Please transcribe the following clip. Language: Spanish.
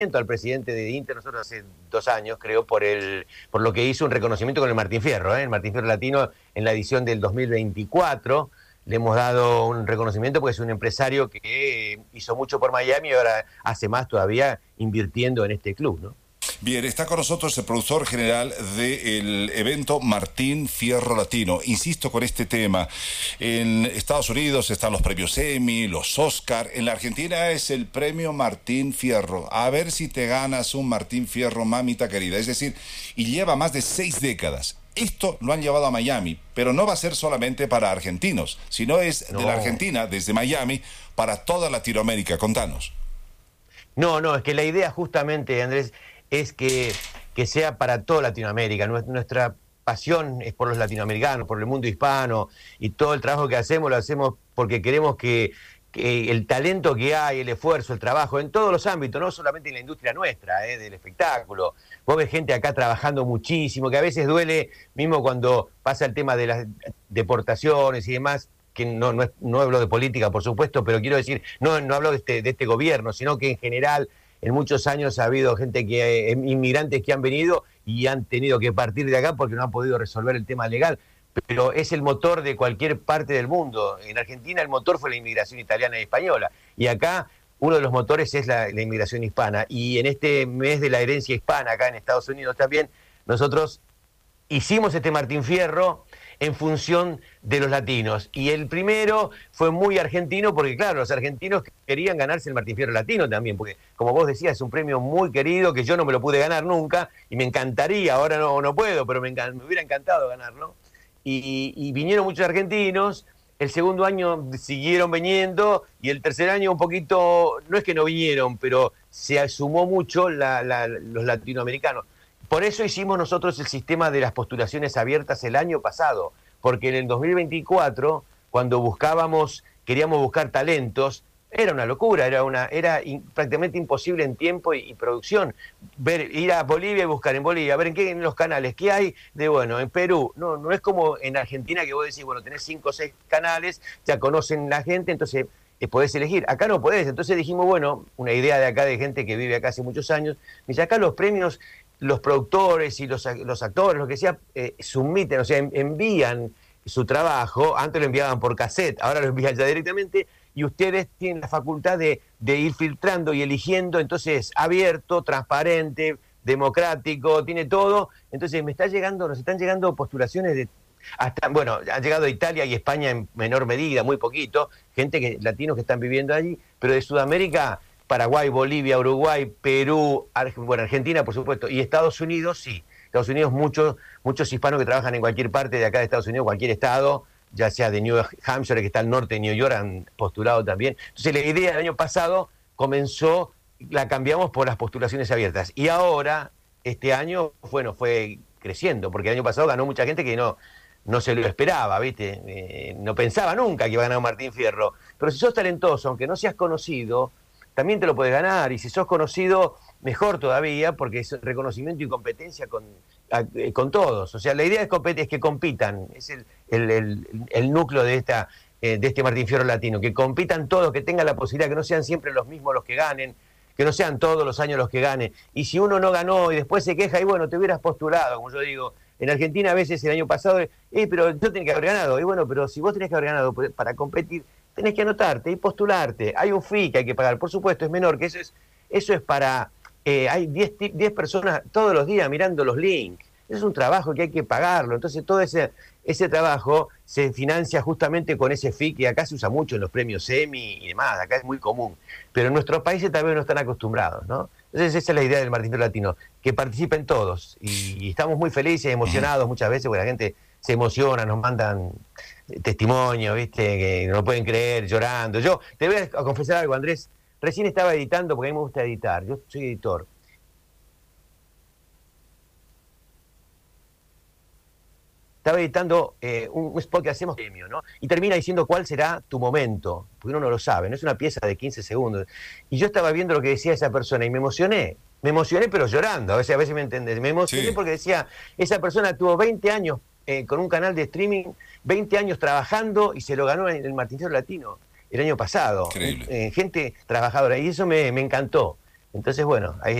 al presidente de Inter nosotros hace 2 años, creo, por lo que hizo un reconocimiento con el Martín Fierro, el Martín Fierro Latino en la edición del 2024. Le hemos dado un reconocimiento porque es un empresario que hizo mucho por Miami y ahora hace más todavía invirtiendo en este club, ¿no? Bien, está con nosotros el productor general del evento Martín Fierro Latino. Insisto con este tema. En Estados Unidos están los premios Emmy, los Oscar. En la Argentina es el premio Martín Fierro. A ver si te ganas un Martín Fierro, mamita querida. Es decir, y lleva más de 6 décadas. Esto lo han llevado a Miami, pero no va a ser solamente para argentinos, sino es de la Argentina, desde Miami, para toda Latinoamérica. Contanos. No, es que la idea justamente, Andrés, es que sea para toda Latinoamérica. Nuestra pasión es por los latinoamericanos, por el mundo hispano, y todo el trabajo que hacemos lo hacemos porque queremos que el talento que hay, el esfuerzo, el trabajo, en todos los ámbitos, no solamente en la industria nuestra, del espectáculo. Vos ves gente acá trabajando muchísimo, que a veces duele, mismo cuando pasa el tema de las deportaciones y demás, que no hablo de política, por supuesto, pero quiero decir, no hablo de este gobierno, sino que en general en muchos años ha habido gente inmigrantes que han venido y han tenido que partir de acá porque no han podido resolver el tema legal. Pero es el motor de cualquier parte del mundo. En Argentina el motor fue la inmigración italiana y española. Y acá uno de los motores es la inmigración hispana. Y en este mes de la herencia hispana, acá en Estados Unidos también, nosotros hicimos este Martín Fierro en función de los latinos. Y el primero fue muy argentino porque, claro, los argentinos querían ganarse el Martín Fierro Latino también, porque, como vos decías, es un premio muy querido que yo no me lo pude ganar nunca y me encantaría, ahora no puedo, pero me hubiera encantado ganarlo. Y vinieron muchos argentinos, el segundo año siguieron viniendo y el tercer año un poquito, no es que no vinieron, pero se sumó mucho los latinoamericanos. Por eso hicimos nosotros el sistema de las postulaciones abiertas el año pasado, porque en el 2024, cuando queríamos buscar talentos, era una locura, prácticamente imposible en tiempo y producción. Ir a Bolivia y buscar en Bolivia, ver en los canales, ¿qué hay en Perú? No es como en Argentina que vos decís, tenés 5 o 6 canales, ya conocen la gente, entonces podés elegir. Acá no podés, entonces dijimos, una idea de acá de gente que vive acá hace muchos años, dice, acá los premios, los productores y los actores, lo que sea, submiten, o sea, envían su trabajo, antes lo enviaban por cassette, ahora lo envían ya directamente, y ustedes tienen la facultad de ir filtrando y eligiendo, entonces abierto, transparente, democrático, tiene todo. Entonces nos están llegando postulaciones ha llegado a Italia y España en menor medida, muy poquito, latinos que están viviendo allí, pero de Sudamérica, Paraguay, Bolivia, Uruguay, Perú, Argentina, por supuesto, y Estados Unidos, sí. Estados Unidos, muchos hispanos que trabajan en cualquier parte de acá de Estados Unidos, cualquier estado, ya sea de New Hampshire, que está al norte de New York, han postulado también. Entonces la idea del año pasado la cambiamos por las postulaciones abiertas. Y ahora, este año, fue creciendo, porque el año pasado ganó mucha gente que no se lo esperaba, ¿viste? No pensaba nunca que iba a ganar Martín Fierro. Pero si sos talentoso, aunque no seas conocido, también te lo puedes ganar. Y si sos conocido, mejor todavía, porque es reconocimiento y competencia con todos. O sea, la idea es que compitan. Es el núcleo de este Martín Fierro Latino. Que compitan todos, que tengan la posibilidad, que no sean siempre los mismos los que ganen, que no sean todos los años los que ganen. Y si uno no ganó y después se queja, te hubieras postulado, como yo digo. En Argentina a veces el año pasado, pero yo tenía que haber ganado. Pero si vos tenés que haber ganado para competir, tenés que anotarte y postularte. Hay un fee que hay que pagar, por supuesto, es menor, que eso es para... hay 10 personas todos los días mirando los links. Es un trabajo que hay que pagarlo. Entonces todo ese trabajo se financia justamente con ese fee que acá se usa mucho en los premios Emmy y demás. Acá es muy común. Pero en nuestros países tal vez no están acostumbrados, ¿no? Entonces esa es la idea del Martín Fierro Latino, que participen todos. Y estamos muy felices, emocionados muchas veces, porque la gente se emociona, nos mandan testimonios, ¿viste? Que no lo pueden creer, llorando. Yo te voy a confesar algo, Andrés. Recién estaba editando, porque a mí me gusta editar. Yo soy editor. Estaba editando un spot que hacemos premio, ¿no? Y termina diciendo cuál será tu momento, porque uno no lo sabe, no es una pieza de 15 segundos. Y yo estaba viendo lo que decía esa persona y me emocioné pero llorando, a veces me entendés, me emocioné sí. Porque decía, esa persona tuvo 20 años con un canal de streaming, 20 años trabajando y se lo ganó en el Martín Fierro Latino el año pasado. Gente trabajadora, y eso me encantó. Entonces, bueno, ahí